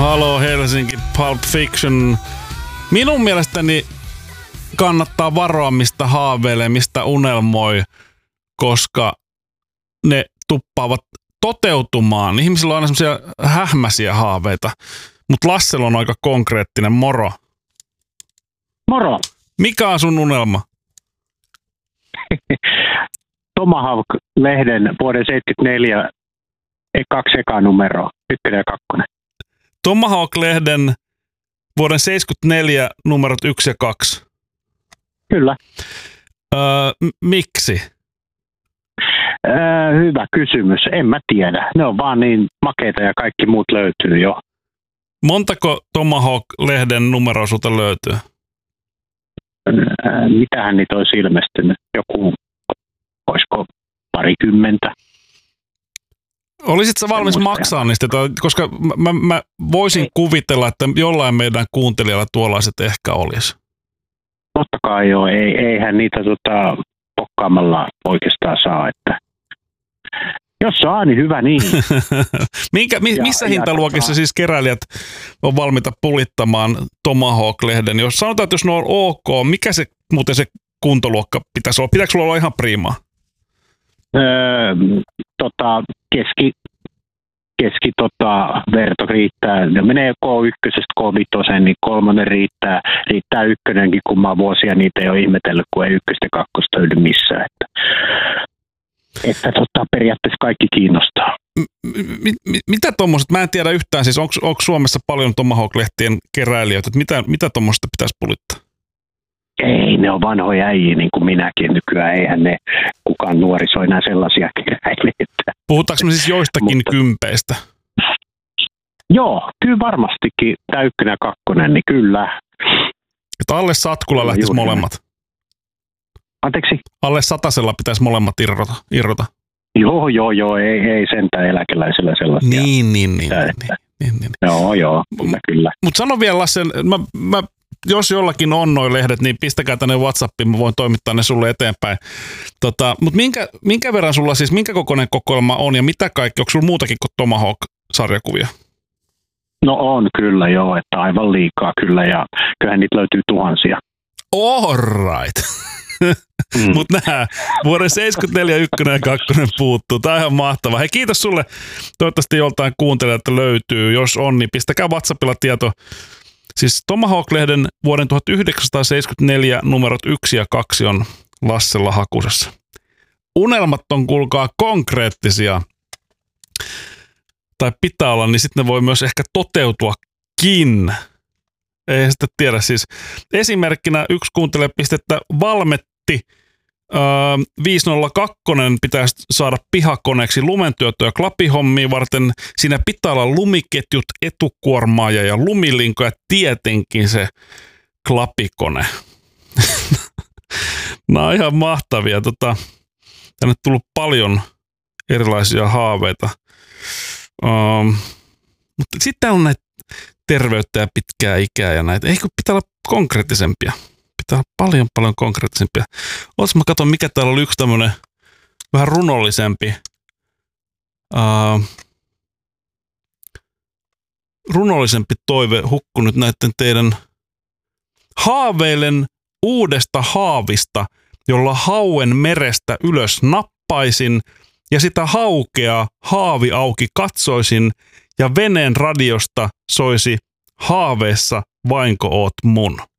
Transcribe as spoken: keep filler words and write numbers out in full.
Halo Helsinki, Pulp Fiction. Minun mielestäni kannattaa varoa, mistä haaveilee, mistä unelmoi, koska ne tuppaavat toteutumaan. Ihmisillä on aina semmoisia hähmäisiä haaveita, mutta Lassella on aika konkreettinen. Moro. Moro. Mikä on sun unelma? Tomahawk-lehden vuoden seitsemänkymmentäneljä kaksi ekaa numeroa, ykkönen ja kakkonen. Tomahawk-lehden vuoden seitsemänkymmentäneljä numerot yksi ja kaksi. Kyllä. Öö, m- miksi? Öö, hyvä kysymys. En mä tiedä. Ne on vaan niin makeita ja kaikki muut löytyy jo. Montako Tomahawk-lehden numeroa sulta löytyy? Öö, mitähän niitä olisi ilmestynyt? Joku, olisiko parikymmentä? Olisit sä valmis maksaa niistä? Koska mä, mä voisin Ei. kuvitella, että jollain meidän kuuntelijalla tuollaiset ehkä olisi. Totta kai joo. Ei, eihän niitä tota, pokkaamalla oikeastaan saa. Että jos saa, niin hyvä niin. Minkä, mi, ja, missä ja hintaluokissa tota... siis keräilijät on valmiita pulittamaan Tomahawk-lehden? Jos sanotaan, että jos ne on ok, mikä se muuten se kuntoluokka pitäisi olla? Pitääkö sulla olla ihan priimaa? Öö, tota, keski, keski tota, verto riittää. Ne menee K ykkösestä K viisi, niin kolmonen riittää. Riittää ykkönenkin, kun mä vuosia niitä ei ole ihmetellyt, kun ei ykköstä ja kakkosta yli missään. Että, että tota, periaatteessa kaikki kiinnostaa. M- m- mitä tuommoiset, mä en tiedä yhtään, siis onko, onko Suomessa paljon Tomahawk-lehtien keräilijöitä, että mitä, mitä tuommoista pitäisi pulittaa? Ei, ne on vanhoja äijiä niin kuin minäkin nykyään. Eihän ne kukaan nuoriso enää sellaisia keräilijöitä. Puhutaanko me siis joistakin Mutta, kympeistä? Joo, kyllä varmastikin. Tämä ykkönen ja kakkonen, niin kyllä. Että alle satkulla lähtisi molemmat. Anteeksi? Alle satasella pitäisi molemmat irrota. irrota. Joo, joo, joo. Ei, ei sentään eläkeläisellä sellaisia. Niin, niin, niin. Sitä, niin, niin, niin. Joo, joo. Kyllä, kyllä. Mutta sano vielä Lasse, mä... mä jos jollakin on noi lehdet, niin pistäkää tänne WhatsAppiin, mä voin toimittaa ne sulle eteenpäin. Tota, mutta minkä, minkä verran sulla siis, minkä kokoinen kokoelma on ja mitä kaikki, onko sulla muutakin kuin Tomahawk-sarjakuvia? No on kyllä joo, että aivan liikaa kyllä ja kyllähän niitä löytyy tuhansia. All right. Mm. Mutta nää vuoden seitsemänkymmentäneljä ykkönen ja kakkonen puuttuu. Tää on ihan mahtavaa. Hei, kiitos sulle. Toivottavasti joltain kuuntelijalta löytyy. Jos on, niin pistäkää WhatsAppilla tieto. Siis Tomahawk-lehden vuoden tuhatyhdeksänsataaseitsemänkymmentäneljä numerot yksi ja kaksi on Lassella hakusessa. Unelmat on, kuulkaa, konkreettisia. Tai pitää olla, niin sitten ne voi myös ehkä toteutuakin. Ei sitä tiedä siis. Esimerkkinä yksi kuuntelepistettä Valmetti öö, viisi nolla kaksi pitäisi saada pihakoneeksi lumentyötä ja klapihommia varten. Siinä pitää olla lumiketjut, etukuormaaja ja lumilinko ja tietenkin se klapikone. Nämä on ihan mahtavia. Tota, tänne on tullut paljon erilaisia haaveita. Um, mutta sitten on näitä terveyttä ja pitkää ikää ja näitä. Eikö pitää olla konkreettisempia? Pitää olla paljon, paljon konkreettisempia. Oletko mä katson, mikä täällä oli yksi tämmöinen vähän runollisempi. Uh, runollisempi toive hukkunut näiden teidän haaveilen uudesta haavista, jolla hauen merestä ylös nappaisin ja sitä haukea haavi auki katsoisin ja veneen radiosta soisi haaveessa vainko oot mun.